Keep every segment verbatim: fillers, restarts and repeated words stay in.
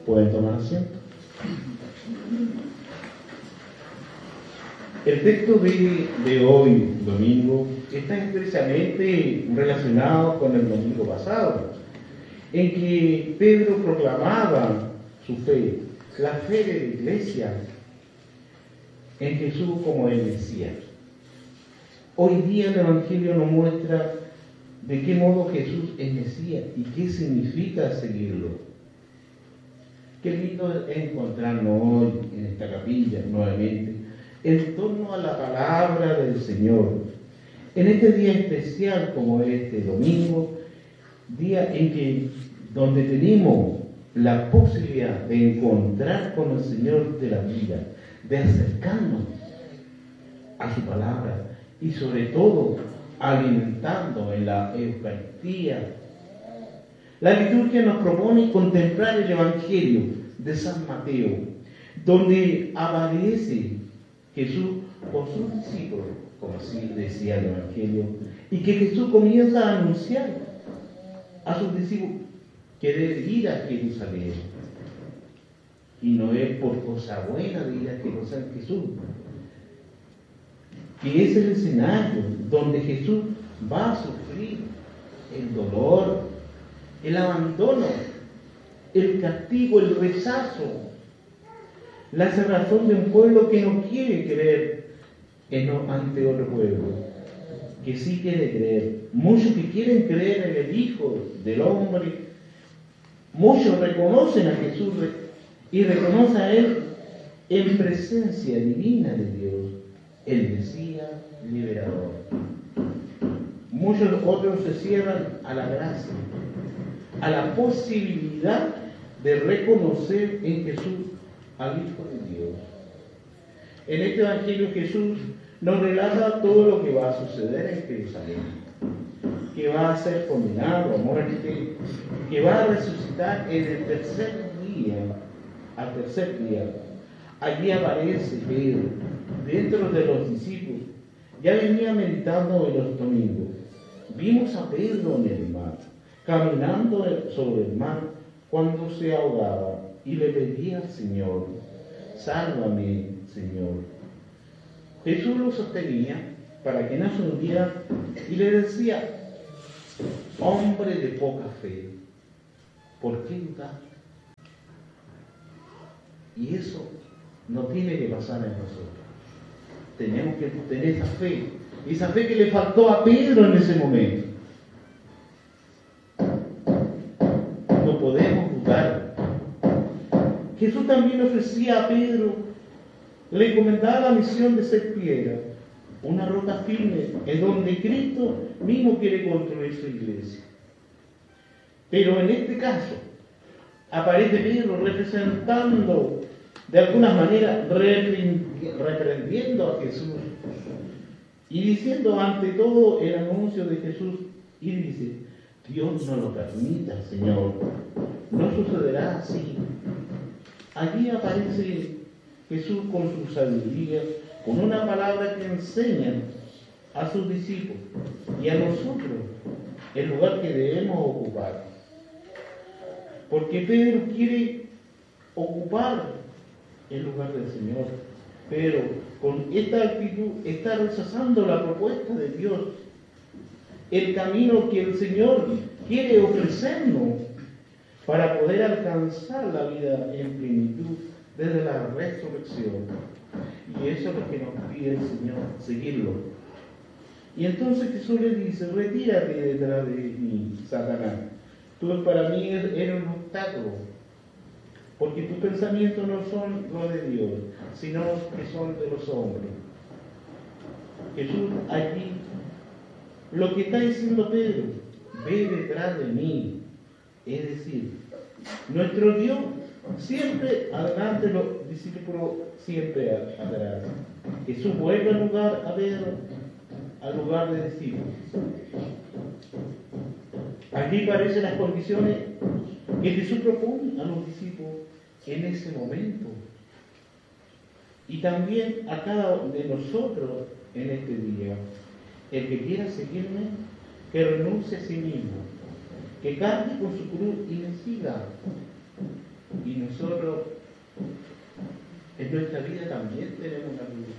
Pueden tomar asiento. El texto de, de hoy, domingo, está estrechamente relacionado con el domingo pasado, en que Pedro proclamaba su fe, la fe de la iglesia en Jesús como el Mesías. Hoy día el Evangelio nos muestra de qué modo Jesús es Mesías y qué significa seguirlo. Qué lindo es encontrarnos hoy en esta capilla nuevamente en torno a la palabra del Señor. En este día especial como este domingo, día en que donde tenemos la posibilidad de encontrar con el Señor de la vida, de acercarnos a su palabra y sobre todo alimentando en la Eucaristía. La liturgia nos propone contemplar el Evangelio de San Mateo, donde aparece Jesús con sus discípulos, como así decía el Evangelio, y que Jesús comienza a anunciar a sus discípulos que debe ir a Jerusalén. Y no es por cosa buena de ir a Jerusalén, Jesús, que es el escenario donde Jesús va a sufrir el dolor, el abandono, el castigo, el rechazo, la cerrazón de un pueblo que no quiere creer en, ante otro pueblo, que sí quiere creer. Muchos que quieren creer en el Hijo del Hombre, muchos reconocen a Jesús y reconocen a Él en presencia divina de Dios, el Mesías liberador. Muchos otros se cierran a la gracia, a la posibilidad de reconocer en Jesús al Hijo de Dios. En este Evangelio Jesús nos relata todo lo que va a suceder en Jerusalén, que va a ser condenado a muerte, que va a resucitar en el tercer día, al tercer día. Allí aparece Pedro, dentro de los discípulos. Ya venía meditando en los domingos. Vimos a Pedro en el mar, caminando sobre el mar cuando se ahogaba y le pedía al Señor: sálvame, Señor. Jesús lo sostenía para que no se hundiera y le decía: hombre de poca fe, ¿por qué dudar? Y eso no tiene que pasar en nosotros. Tenemos que tener esa fe, esa fe que le faltó a Pedro en ese momento. No podemos dudar. Jesús también ofrecía a Pedro, le encomendaba la misión de ser piedra, una roca firme en donde Cristo mismo quiere construir su iglesia. Pero en este caso aparece Pedro representando, de alguna manera reprendiendo a Jesús y diciendo ante todo el anuncio de Jesús, y dice: Dios no lo permita, Señor, no sucederá así. Allí aparece Jesús con su sabiduría, con una palabra que enseña a sus discípulos y a nosotros el lugar que debemos ocupar. Porque Pedro quiere ocupar el lugar del Señor, pero con esta actitud está rechazando la propuesta de Dios, el camino que el Señor quiere ofrecernos para poder alcanzar la vida en plenitud desde la resurrección. Y eso es lo que nos pide el Señor, seguirlo. Y entonces Jesús le dice: retírate detrás de mí, Satanás. Tú para mí eres un obstáculo, porque tus pensamientos no son los de Dios, sino que son de los hombres. Jesús allí, lo que está diciendo Pedro: ve detrás de mí. Es decir, nuestro Dios siempre adelante, los discípulos siempre atrás. Jesús vuelve al lugar a Pedro, al lugar de discípulos. Aquí aparecen las condiciones que Jesús propone a los discípulos en ese momento. Y también a cada de nosotros en este día. El que quiera seguirme, que renuncie a sí mismo, que cargue con su cruz y me siga. Y nosotros En nuestra vida también tenemos una cruz.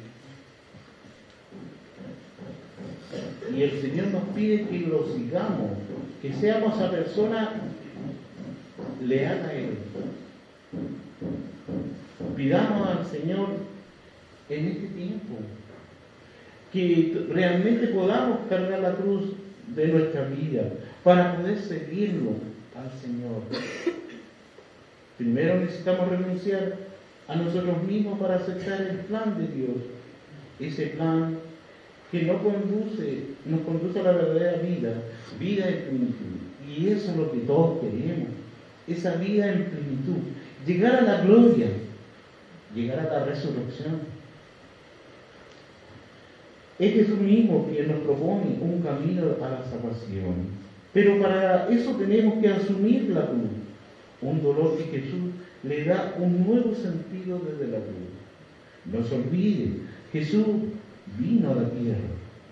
Y el Señor nos pide que lo sigamos, que seamos esa persona leal a Él. Pidamos al Señor en este tiempo que realmente podamos cargar la cruz de nuestra vida para poder seguirlo al Señor. Primero necesitamos renunciar a nosotros mismos para aceptar el plan de Dios, ese plan que no conduce, nos conduce a la verdadera vida, vida en plenitud. Y eso es lo que todos queremos, esa vida en plenitud, llegar a la gloria, llegar a la resurrección. Es Jesús mismo quien nos propone un camino a la salvación. Pero para eso tenemos que asumir la cruz, un dolor que Jesús le da un nuevo sentido desde la cruz. No se olvide, Jesús vino a la tierra.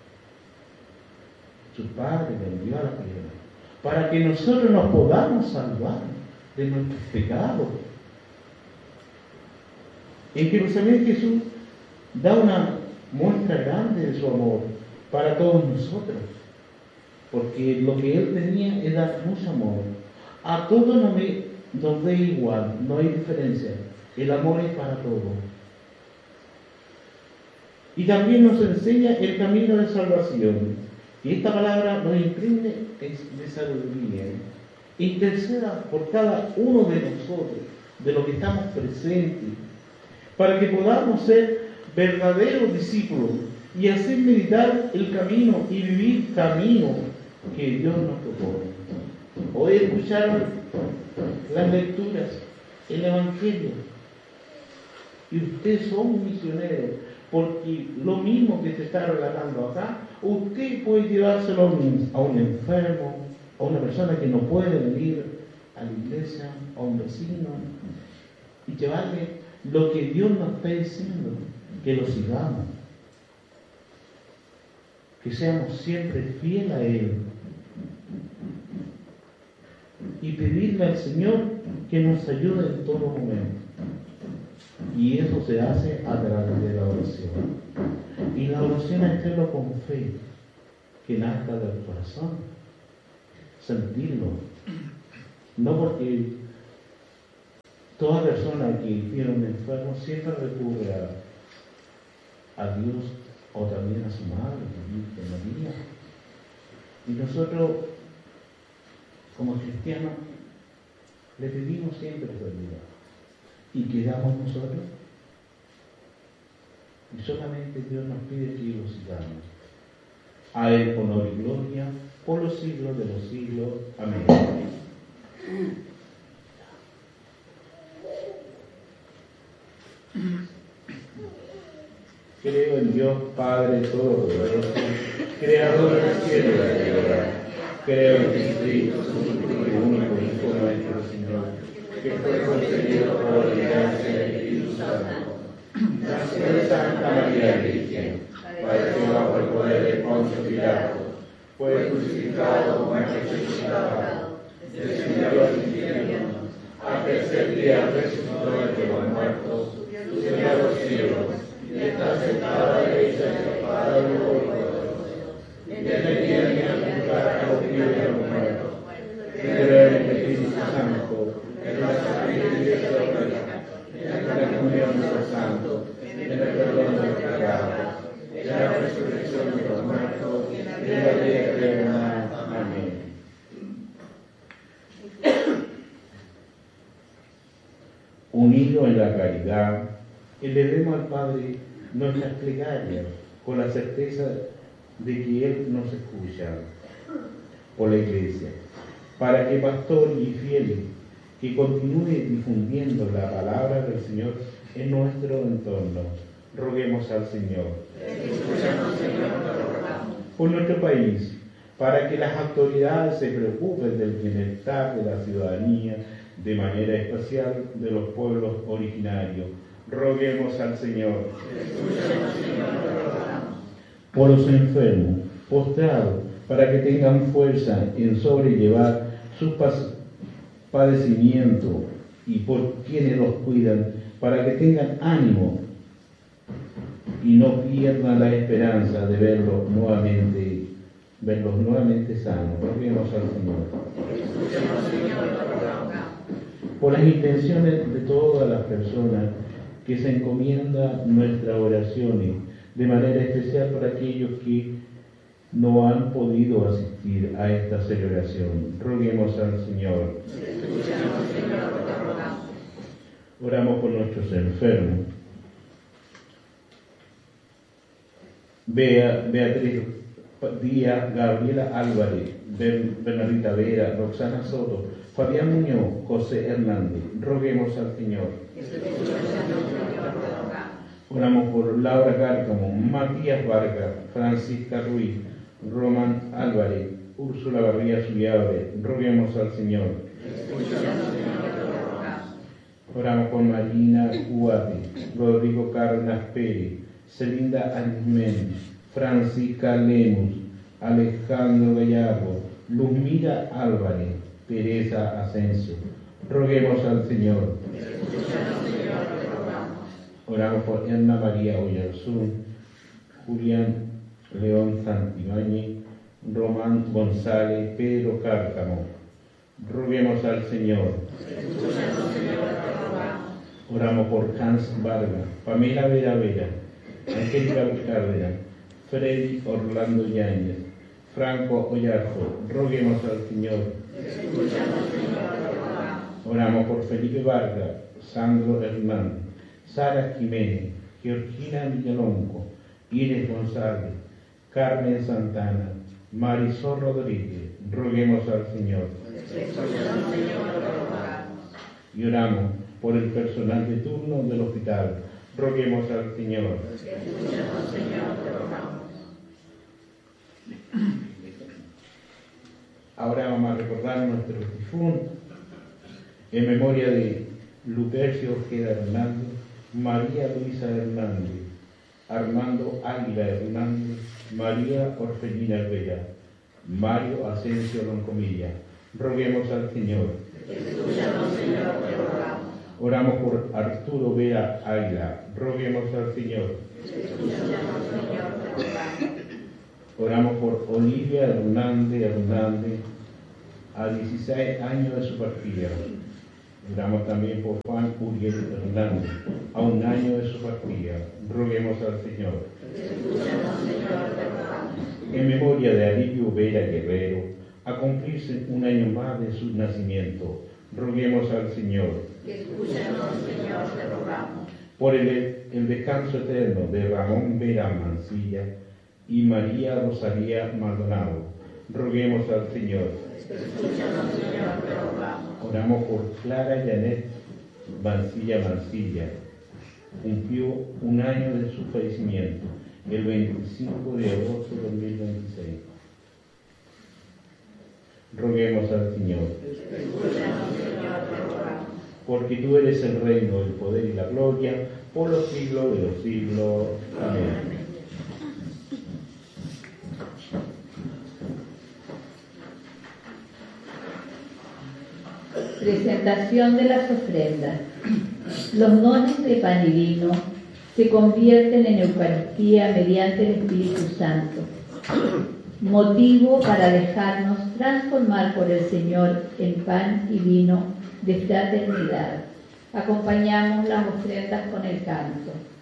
Su Padre le envió a la tierra para que nosotros nos podamos salvar de nuestros pecados. En Jerusalén Jesús da una muestra grande de su amor para todos nosotros, porque lo que Él tenía era mucho amor. A todos nos ve, nos ve igual, no hay diferencia. El amor es para todos. Y también nos enseña el camino de salvación. Y esta palabra nos imprime de sabiduría. Interceda por cada uno de nosotros, de los que estamos presentes, para que podamos ser verdaderos discípulos y hacer meditar el camino y vivir camino que Dios nos propone. Hoy escucharon las lecturas, el Evangelio, y ustedes son misioneros, porque lo mismo que se está relatando acá, usted puede llevárselo a un, a un enfermo, a una persona que no puede venir a la iglesia, a un vecino, y llevarle lo que Dios nos está diciendo, que lo sigamos, que seamos siempre fieles a Él, y pedirle al Señor que nos ayude en todo momento. Y eso se hace a través de la oración. Y la oración hay que hacerlo con fe, que nazca del corazón, sentirlo. No porque toda persona que tiene un enfermo siempre recurre a, a Dios o también a su madre, a María. Y nosotros, como cristianos, le pedimos siempre ayuda. ¿Y quedamos nosotros? Y solamente Dios nos pide que lo sigamos. A Él honor y gloria por los siglos de los siglos. Amén. Creo en Dios Padre Todopoderoso, Creador del cielo y de la tierra. Creo en Jesucristo, su único Hijo nuestro Señor, que fue concebido por la gracia del Espíritu Santo, nació de Santa María Virgen, padeció bajo el poder de Poncio Pilato, fue crucificado, muerto y resucitado, descendió al infierno, al tercer día resucitó entre los muertos, subió a los cielos, y está sentado a la derecha del Padre Todopoderoso, interviene en juzgar a los vivos y a los muertos. Creo en el Espíritu Santo, en la sabiduría católica, en la comunión de los santos, en el perdón de los pecados, en la resurrección de los muertos, en la vida eterna. Amén. Unidos en la caridad, elevemos al Padre nuestras plegarias con la certeza de que Él nos escucha por la Iglesia, para que pastor y fieles que continúe difundiendo la palabra del Señor en nuestro entorno. Roguemos al Señor. Por nuestro país, para que las autoridades se preocupen del bienestar de la ciudadanía, de manera especial de los pueblos originarios. Roguemos al Señor. Por los enfermos, postrados, para que tengan fuerza en sobrellevar sus padecimientos y por quienes los cuidan, para que tengan ánimo y no pierdan la esperanza de verlos nuevamente, verlos nuevamente sanos. Roguemos al Señor. Por las intenciones de todas las personas que se encomiendan nuestras oraciones, de manera especial por aquellos que no han podido asistir a esta celebración. Roguemos al Señor. Oramos por nuestros enfermos. Bea, Beatriz Díaz, Gabriela Álvarez, Bernardita Vera, Roxana Soto, Fabián Muñoz, José Hernández. Roguemos al Señor. Oramos por Laura Cárcamo, Matías Vargas, Francisca Ruiz, Román Álvarez, Úrsula Barría Suyabre. Roguemos al Señor. Oramos por Marina Cuate, Rodrigo Cárdenas Pérez, Celinda Arismendi, Francisca Lemus, Alejandro Gallardo, Luzmira Álvarez, Teresa Asensio. Roguemos al Señor. Oramos por Erna María Oyarzún, Julián León Santibáñez, Román González, Pedro Cárcamo. Roguemos al Señor. Oramos por Hans Vargas, Pamela Vera Vera, Angélica Cárdenas, Freddy Orlando Yáñez, Franco Oyarzo. Roguemos al Señor. Oramos por Felipe Vargas, Sandro Hernández, Sara Jiménez, Georgina Villalonco, Iris González, Carmen Santana, Marisol Rodríguez. Roguemos al Señor. Y oramos por el personal de turno del hospital. Roguemos al Señor. Ahora vamos a recordar nuestros difuntos en memoria de Lupercio Ojeda Hernández, María Luisa Hernández, Armando Águila Hernández, María Orfelina Vera, Mario Asensio Roncomilla. Roguemos al Señor. Escúchanos, Señor, te rogamos. Oramos por Arturo Vera Águila. Roguemos al Señor. Escúchanos, Señor, te rogamos. Oramos por Olivia Hernández Hernández, a dieciséis años de su partida. Oramos también por Juan Uriel Hernández, a un año de su partida. Roguemos al Señor. Escúchanos, Señor, te rogamos. En memoria de Alivio Vera Guerrero, a cumplirse un año más de su nacimiento. Roguemos al Señor. Escúchanos, Señor, te rogamos. Por el, el descanso eterno de Ramón Vera Mancilla y María Rosalía Maldonado. Roguemos al Señor. Escúchanos, Señor, te rogamos. Oramos por Clara Janet Mancilla Mancilla. Cumplió un año de su fallecimiento, el veinticinco de agosto de dos mil veintiséis. Roguemos al Señor. Escúchanos, Señor, te rogamos. Porque tú eres el reino, el poder y la gloria, por los siglos de los siglos. Amén. Presentación de las ofrendas. Los dones de pan y vino se convierten en Eucaristía mediante el Espíritu Santo, motivo para dejarnos transformar por el Señor en pan y vino de fraternidad. Acompañamos las ofrendas con el canto.